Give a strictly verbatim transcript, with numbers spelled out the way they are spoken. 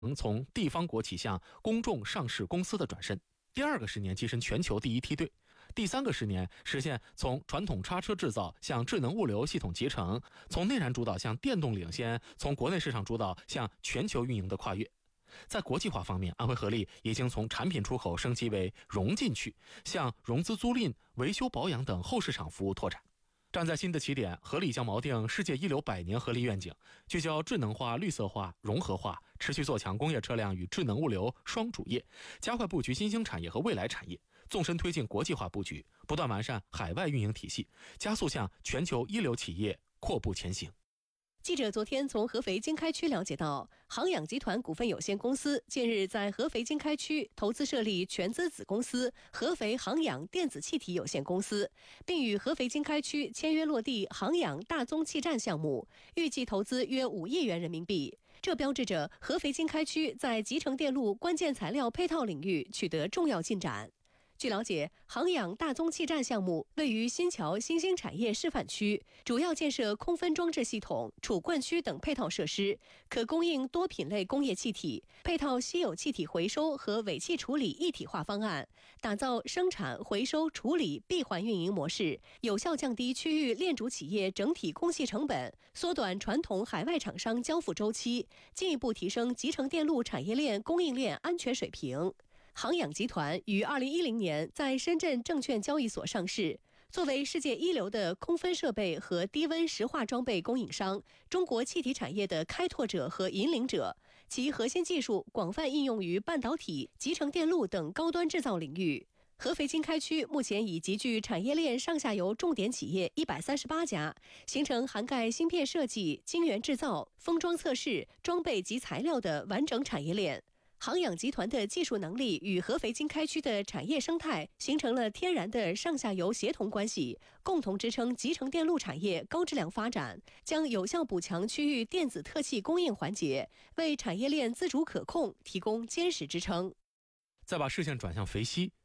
从地方国企向公众上市公司的转身。第二个十年跻身全球第一梯队，第三个十年实现从传统叉车制造向智能物流系统集成，从内燃主导向电动领先，从国内市场主导向全球运营的跨越。在国际化方面，安徽合力已经从产品出口升级为融进去，向融资租赁、维修保养等后市场服务拓展。站在新的起点，合力将锚定世界一流百年合力愿景，聚焦智能化、绿色化、融合化，持续做强工业车辆与智能物流双主业，加快布局新兴产业和未来产业，纵深推进国际化布局，不断完善海外运营体系，加速向全球一流企业阔步前行。 记者昨天从合肥经开区了解到，航氧集团股份有限公司近日在合肥经开区投资设立全资子公司合肥航氧电子气体有限公司，并与合肥经开区签约落地航氧大宗气站项目，预计投资约五亿元人民币。这标志着合肥经开区在集成电路关键材料配套领域取得重要进展。据了解，航氧大宗气站项目位于新桥新兴产业示范区，主要建设空分装置系统、储罐区等配套设施，可供应多品类工业气体，配套稀有气体回收和尾气处理一体化方案，打造生产、回收、处理闭环运营模式，有效降低区域链主企业整体工系成本，缩短传统海外厂商交付周期，进一步提升集成电路产业链供应链安全水平。航氧集团于二零一零年在深圳证券交易所上市，作为世界一流的空分设备和低温石化装备供应商，中国气体产业的开拓者和引领者，其核心技术广泛应用于半导体、集成电路等高端制造领域。合肥经开区目前已集聚产业链上下游重点企业一百三十八家，形成涵盖芯片设计、晶圆制造、封装测试、装备及材料的完整产业链。航氧集团的技术能力与合肥经开区的产业生态形成了天然的上下游协同关系，共同支撑集成电路产业高质量发展，将有效补强区域电子特气供应环节，为产业链自主可控提供坚实支撑。 再把视线转向肥西，